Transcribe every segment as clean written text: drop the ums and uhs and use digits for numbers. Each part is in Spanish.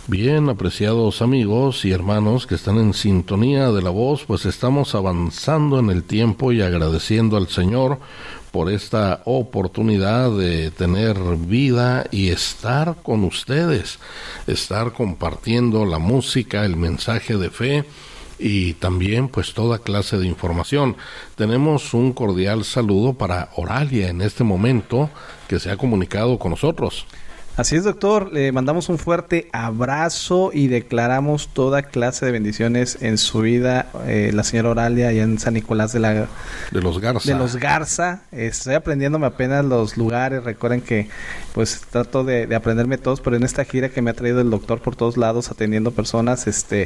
Bien, apreciados amigos y hermanos que están en sintonía de la voz, pues estamos avanzando en el tiempo y agradeciendo al Señor por esta oportunidad de tener vida y estar con ustedes, estar compartiendo la música, el mensaje de fe y también pues toda clase de información. Tenemos un cordial saludo para Oralia en este momento que se ha comunicado con nosotros. Así es, doctor. Le mandamos un fuerte abrazo y declaramos toda clase de bendiciones en su vida. La señora Oralia, allá en San Nicolás de los Garza. Estoy aprendiéndome apenas los lugares. Recuerden que pues trato de aprenderme todos, pero en esta gira que me ha traído el doctor por todos lados atendiendo personas,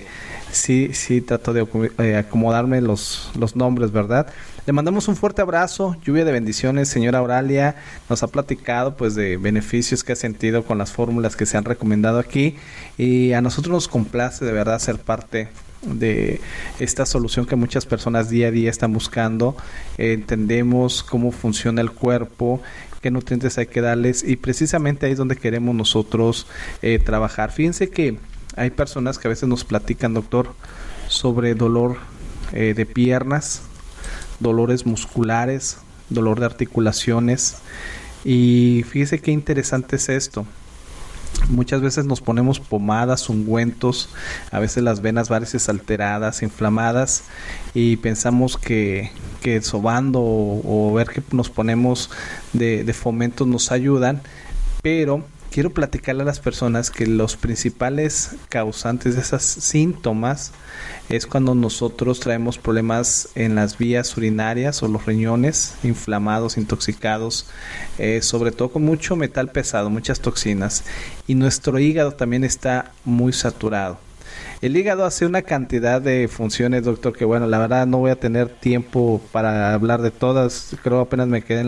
sí trato de acomodarme los nombres, ¿verdad? Le mandamos un fuerte abrazo, lluvia de bendiciones. Señora Oralia nos ha platicado pues de beneficios que ha sentido con las fórmulas que se han recomendado aquí, y a nosotros nos complace de verdad ser parte de esta solución que muchas personas día a día están buscando. Entendemos cómo funciona el cuerpo, qué nutrientes hay que darles, y precisamente ahí es donde queremos nosotros trabajar. Fíjense que hay personas que a veces nos platican, doctor, sobre dolor de piernas, dolores musculares, dolor de articulaciones, y fíjese qué interesante es esto. Muchas veces nos ponemos pomadas, ungüentos, a veces las venas varices alteradas, inflamadas, y pensamos que sobando o ver que nos ponemos de fomentos nos ayudan, pero quiero platicarle a las personas que los principales causantes de esos síntomas es cuando nosotros traemos problemas en las vías urinarias o los riñones inflamados, intoxicados, sobre todo con mucho metal pesado, muchas toxinas, y nuestro hígado también está muy saturado. El hígado hace una cantidad de funciones, doctor, que bueno, la verdad no voy a tener tiempo para hablar de todas. Creo apenas me queden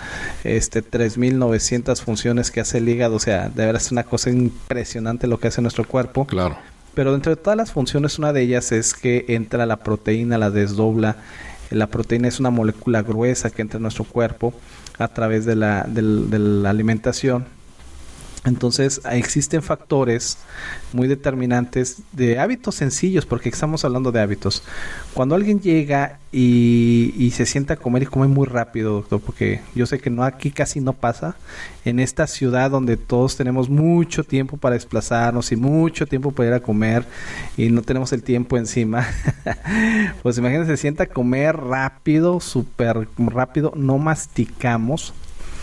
3,900 funciones que hace el hígado. O sea, de verdad es una cosa impresionante lo que hace nuestro cuerpo. Claro. Pero dentro de todas las funciones, una de ellas es que entra la proteína, la desdobla. La proteína es una molécula gruesa que entra en nuestro cuerpo a través de la alimentación. Entonces existen factores muy determinantes de hábitos sencillos, porque estamos hablando de hábitos. Cuando alguien llega y se sienta a comer y come muy rápido, doctor, porque yo sé que no, aquí casi no pasa, en esta ciudad donde todos tenemos mucho tiempo para desplazarnos y mucho tiempo para ir a comer y no tenemos el tiempo encima, pues imagínense, se sienta a comer rápido, súper rápido, no masticamos.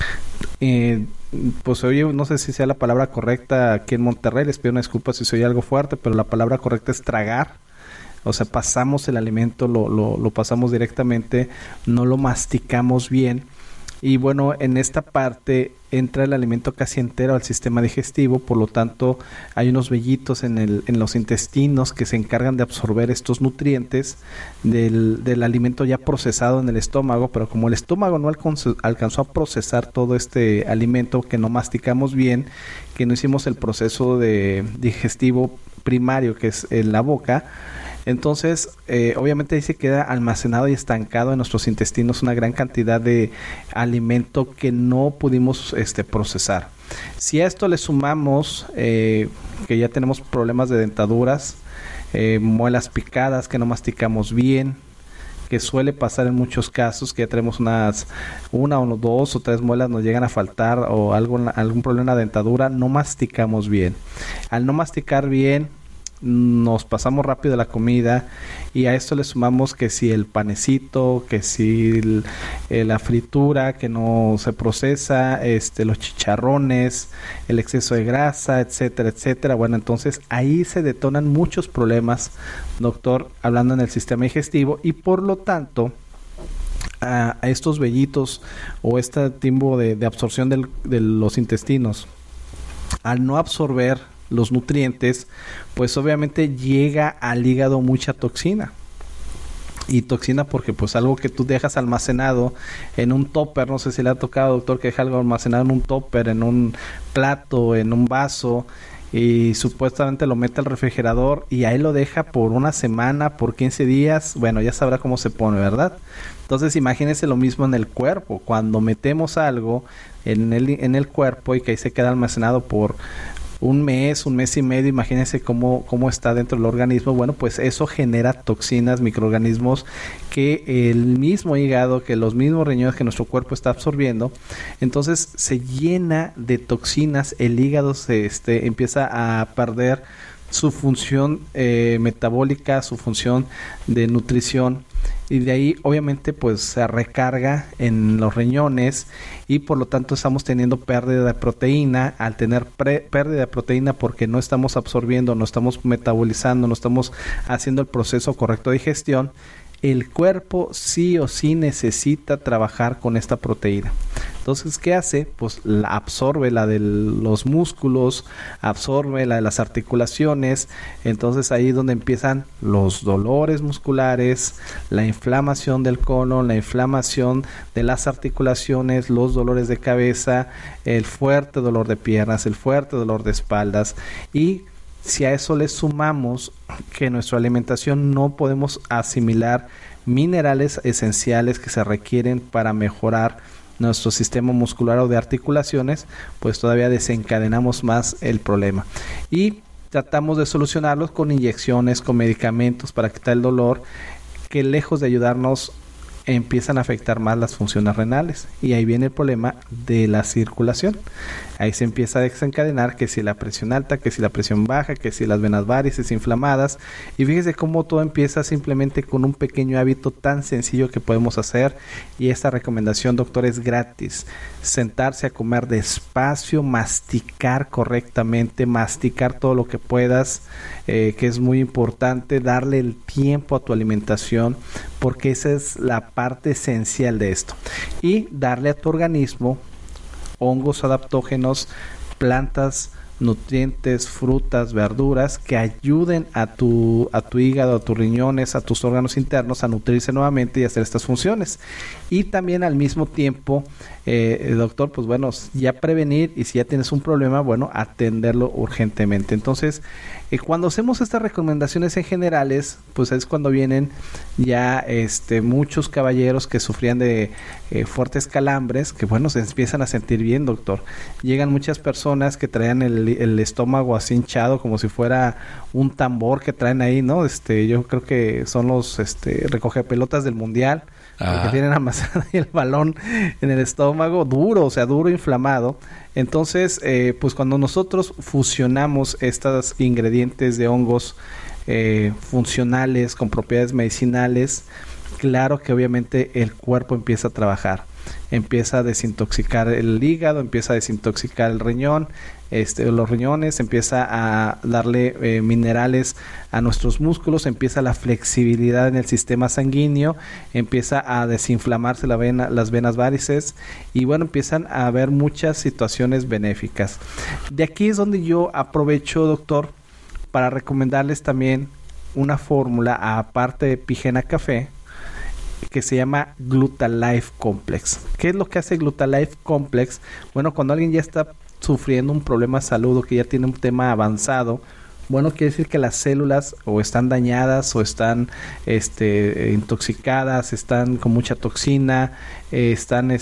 Pues oye, no sé si sea la palabra correcta aquí en Monterrey, les pido una disculpa si soy algo fuerte, pero la palabra correcta es tragar. O sea, pasamos el alimento, lo pasamos directamente, no lo masticamos bien. Y bueno, en esta parte entra el alimento casi entero al sistema digestivo, por lo tanto hay unos vellitos en los intestinos que se encargan de absorber estos nutrientes del alimento ya procesado en el estómago, pero como el estómago no alcanzó a procesar todo este alimento, que no masticamos bien, que no hicimos el proceso digestivo primario que es en la boca, entonces obviamente ahí se queda almacenado y estancado en nuestros intestinos una gran cantidad de alimento que no pudimos procesar. Si a esto le sumamos que ya tenemos problemas de dentaduras, muelas picadas que no masticamos bien, que suele pasar en muchos casos, que ya tenemos una o dos o tres muelas nos llegan a faltar, o algún problema en la dentadura, no masticamos bien. Al no masticar bien, nos pasamos rápido la comida, y a esto le sumamos que si el panecito, que si la fritura que no se procesa, los chicharrones, el exceso de grasa, etcétera, etcétera. Bueno, entonces ahí se detonan muchos problemas, doctor, hablando en el sistema digestivo, y por lo tanto a estos vellitos o este tipo de absorción de los intestinos, al no absorber los nutrientes, pues obviamente llega al hígado mucha toxina. Y toxina porque pues algo que tú dejas almacenado en un topper, no sé si le ha tocado, doctor, que deja algo almacenado en un topper, en un plato, en un vaso, y supuestamente lo mete al refrigerador y ahí lo deja por una semana, por 15 días, bueno, ya sabrá cómo se pone, ¿verdad? Entonces imagínense lo mismo en el cuerpo, cuando metemos algo en el cuerpo y que ahí se queda almacenado por un mes y medio, imagínense cómo está dentro del organismo. Bueno, pues eso genera toxinas, microorganismos que el mismo hígado, que los mismos riñones que nuestro cuerpo está absorbiendo. Entonces se llena de toxinas, el hígado se empieza a perder su función metabólica, su función de nutrición, y de ahí obviamente pues se recarga en los riñones y por lo tanto estamos teniendo pérdida de proteína. Al tener pérdida de proteína porque no estamos absorbiendo, no estamos metabolizando, no estamos haciendo el proceso correcto de digestión, el cuerpo sí o sí necesita trabajar con esta proteína. Entonces, ¿qué hace? Pues absorbe la de los músculos, absorbe la de las articulaciones. Entonces ahí es donde empiezan los dolores musculares, la inflamación del colon, la inflamación de las articulaciones, los dolores de cabeza, el fuerte dolor de piernas, el fuerte dolor de espaldas. Y si a eso le sumamos que en nuestra alimentación no podemos asimilar minerales esenciales que se requieren para mejorar nuestro sistema muscular o de articulaciones, pues todavía desencadenamos más el problema. Y tratamos de solucionarlos con inyecciones, con medicamentos para quitar el dolor, que lejos de ayudarnos empiezan a afectar más las funciones renales, y ahí viene el problema de la circulación. Ahí se empieza a desencadenar que si la presión alta, que si la presión baja, que si las venas varices inflamadas, y fíjese cómo todo empieza simplemente con un pequeño hábito tan sencillo que podemos hacer. Y esta recomendación, doctor, es gratis: sentarse a comer despacio, masticar correctamente, masticar todo lo que puedas, que es muy importante, darle el tiempo a tu alimentación, porque esa es la parte esencial de esto. Y darle a tu organismo hongos adaptógenos, plantas, nutrientes, frutas, verduras que ayuden a tu hígado, a tus riñones, a tus órganos internos a nutrirse nuevamente y hacer estas funciones. Y también al mismo tiempo, doctor, pues bueno, ya prevenir, y si ya tienes un problema, bueno, atenderlo urgentemente. Entonces, cuando hacemos estas recomendaciones en generales, pues es cuando vienen ya muchos caballeros que sufrían de fuertes calambres, que bueno, se empiezan a sentir bien, doctor. Llegan muchas personas que traían el estómago así hinchado, como si fuera un tambor que traen ahí, ¿no? Yo creo que son los recogepelotas del mundial, porque tienen amasado el balón en el estómago, duro, duro, inflamado. Entonces, pues cuando nosotros fusionamos estos ingredientes de hongos funcionales con propiedades medicinales, claro que obviamente el cuerpo empieza a trabajar, empieza a desintoxicar el hígado, empieza a desintoxicar el riñón, los riñones, empieza a darle minerales a nuestros músculos, empieza la flexibilidad en el sistema sanguíneo, empieza a desinflamarse las venas varices, y bueno, empiezan a haber muchas situaciones benéficas. De aquí es donde yo aprovecho, doctor, para recomendarles también una fórmula aparte de Pigena Café, que se llama Glutalife Complex. ¿Qué es lo que hace Glutalife Complex? Bueno, cuando alguien ya está sufriendo un problema de salud o que ya tiene un tema avanzado, bueno, quiere decir que las células o están dañadas o están intoxicadas, están con mucha toxina, están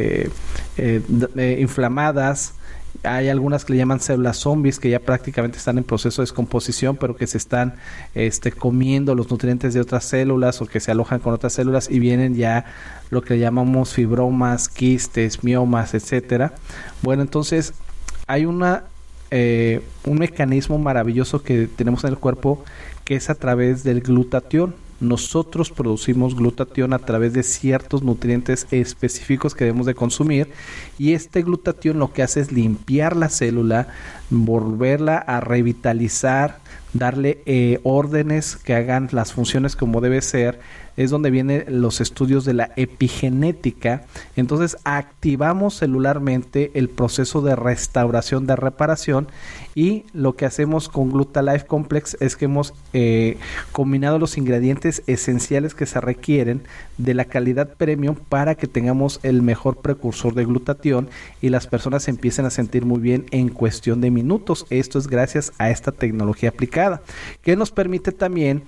inflamadas. Hay algunas que le llaman células zombies, que ya prácticamente están en proceso de descomposición, pero que se están comiendo los nutrientes de otras células o que se alojan con otras células, y vienen ya lo que llamamos fibromas, quistes, miomas, etcétera. Bueno, entonces hay un mecanismo maravilloso que tenemos en el cuerpo, que es a través del glutatión. Nosotros producimos glutatión a través de ciertos nutrientes específicos que debemos de consumir, y este glutatión lo que hace es limpiar la célula, volverla a revitalizar, darle órdenes que hagan las funciones como debe ser. Es donde vienen los estudios de la epigenética. Entonces activamos celularmente el proceso de restauración, de reparación, y lo que hacemos con Glutalife Complex es que hemos combinado los ingredientes esenciales que se requieren de la calidad premium para que tengamos el mejor precursor de glutatión y las personas se empiecen a sentir muy bien en cuestión de minutos. Esto es gracias a esta tecnología aplicada, que nos permite también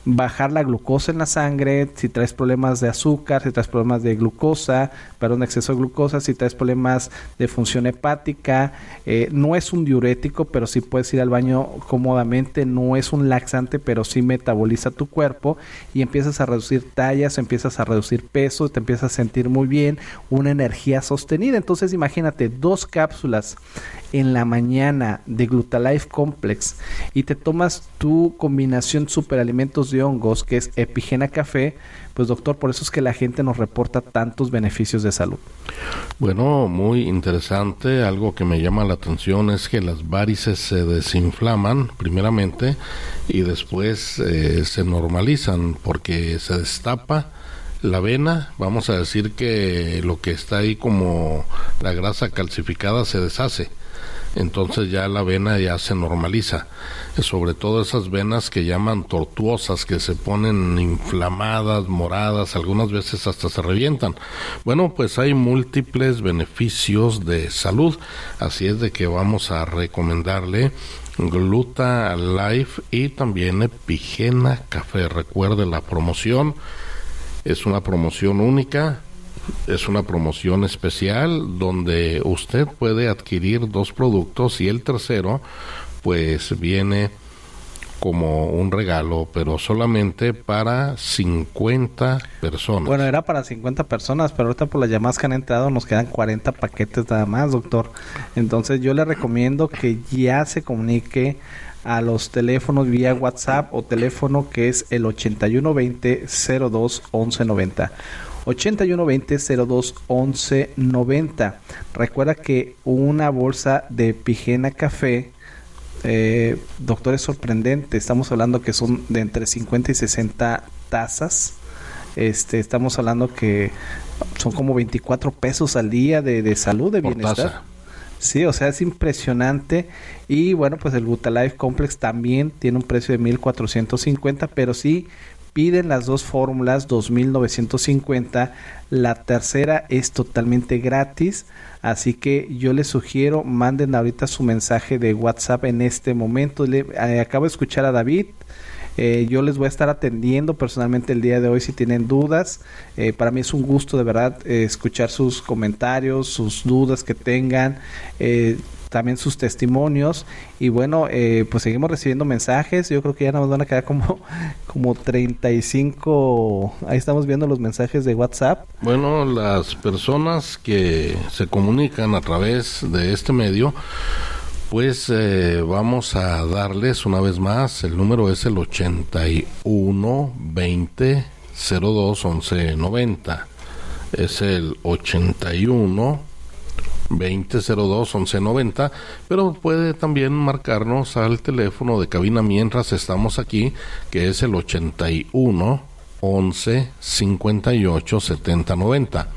bajar la glucosa en la sangre, si traes problemas de azúcar, si traes problemas de glucosa, perdón, exceso de glucosa, si traes problemas de función hepática. No es un diurético, pero sí puedes ir al baño cómodamente. No es un laxante, pero sí metaboliza tu cuerpo y empiezas a reducir tallas, empiezas a reducir peso, te empiezas a sentir muy bien, una energía sostenida. Entonces imagínate 2 cápsulas en la mañana de Glutalife Complex y te tomas tu combinación superalimentos de hongos, que es Epigena Café. Pues doctor, por eso es que la gente nos reporta tantos beneficios de salud. Bueno, muy interesante. Algo que me llama la atención es que las varices se desinflaman primeramente y después se normalizan porque se destapa la vena. Vamos a decir que lo que está ahí como la grasa calcificada se deshace. Entonces ya la vena ya se normaliza, sobre todo esas venas que llaman tortuosas, que se ponen inflamadas, moradas, algunas veces hasta se revientan. Bueno, pues hay múltiples beneficios de salud, así es de que vamos a recomendarle Glutalife y también Epigena Café. Recuerde la promoción, es una promoción única. Es una promoción especial donde usted puede adquirir 2 productos y el tercero pues viene como un regalo, pero solamente para 50 personas. Bueno, era para 50 personas, pero ahorita por las llamadas que han entrado nos quedan 40 paquetes nada más, doctor. Entonces yo le recomiendo que ya se comunique a los teléfonos vía WhatsApp o teléfono que es el 8120-02-1190. 8120-02-1190. Recuerda que una bolsa de Epigena Café, doctor, es sorprendente. Estamos hablando que son de entre 50 y 60 tazas. Estamos hablando que son como 24 pesos al día de salud, de bienestar. Taza. Sí, o sea, es impresionante. Y bueno, pues el Glutalife Complex también tiene un precio de 1,450, pero sí piden las 2 fórmulas, 2,950. La tercera es totalmente gratis. Así que yo les sugiero, manden ahorita su mensaje de WhatsApp en este momento. Acabo de escuchar a David. Yo les voy a estar atendiendo personalmente el día de hoy si tienen dudas. Para mí es un gusto de verdad escuchar sus comentarios, sus dudas que tengan. También sus testimonios y bueno, pues seguimos recibiendo mensajes. Yo creo que ya nos van a quedar como 35. Ahí estamos viendo los mensajes de WhatsApp. Bueno, las personas que se comunican a través de este medio, pues vamos a darles una vez más, el número es el 81 20 02 11 90. Es el 81 2002 1190, pero puede también marcarnos al teléfono de cabina mientras estamos aquí, que es el 81 11 58 70 90.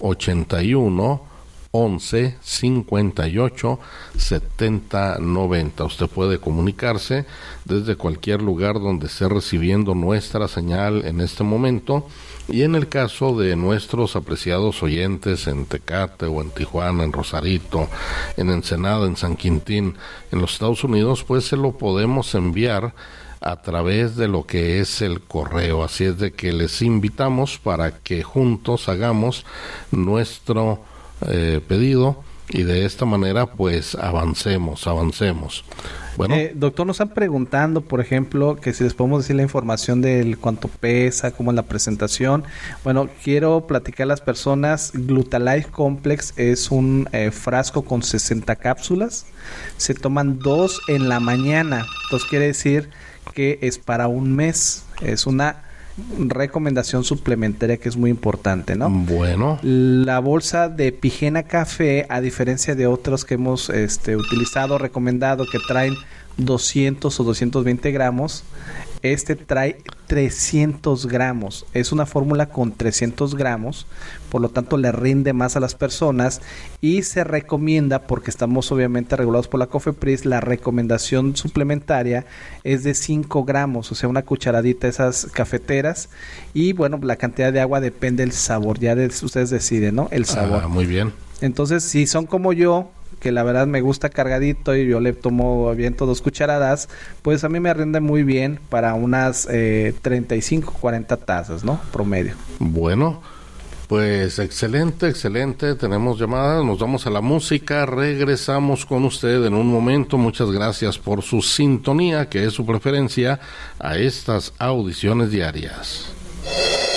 81 11 58 70 90. Usted puede comunicarse desde cualquier lugar donde esté recibiendo nuestra señal en este momento. Y en el caso de nuestros apreciados oyentes en Tecate o en Tijuana, en Rosarito, en Ensenada, en San Quintín, en los Estados Unidos, pues se lo podemos enviar a través de lo que es el correo. Así es de que les invitamos para que juntos hagamos nuestro pedido y de esta manera pues avancemos. Bueno, doctor, nos están preguntando, por ejemplo, que si les podemos decir la información del cuánto pesa, cómo es la presentación. Bueno, quiero platicar a las personas. Glutalife Complex es un frasco con 60 cápsulas. Se toman 2 en la mañana. Entonces quiere decir que es para un mes. Es una recomendación suplementaria que es muy importante, ¿no? Bueno. La bolsa de Epigena Café, a diferencia de otros que hemos utilizado, recomendado, que traen 200 o 220 gramos, trae 300 gramos. Es una fórmula con 300 gramos, por lo tanto le rinde más a las personas y se recomienda, porque estamos obviamente regulados por la COFEPRIS, la recomendación suplementaria es de 5 gramos, o sea, una cucharadita esas cafeteras. Y bueno, la cantidad de agua depende del sabor, ustedes deciden, ¿no? El sabor. Muy bien. Entonces, si son como yo, que la verdad me gusta cargadito y yo le tomo aviento 2 cucharadas, pues a mí me rinde muy bien para unas 35, 40 tazas, ¿no? Promedio. Bueno, pues excelente, excelente. Tenemos llamadas, nos vamos a la música, regresamos con usted en un momento. Muchas gracias por su sintonía, que es su preferencia a estas audiciones diarias.